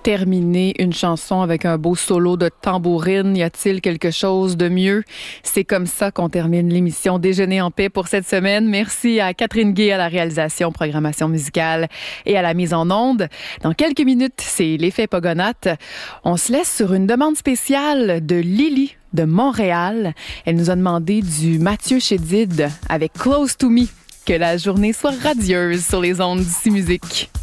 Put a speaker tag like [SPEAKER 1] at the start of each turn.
[SPEAKER 1] terminer une chanson avec un beau solo de tambourine. Y a-t-il quelque chose de mieux? C'est comme ça qu'on termine l'émission Déjeuner en paix pour cette semaine. Merci à Catherine Gay à la réalisation, programmation musicale et à la mise en onde. Dans quelques minutes, c'est l'effet Pogonates. On se laisse sur une demande spéciale de Lily de Montréal. Elle nous a demandé du Mathieu Chédid avec Close to Me. Que la journée soit radieuse sur les ondes d'ici musique.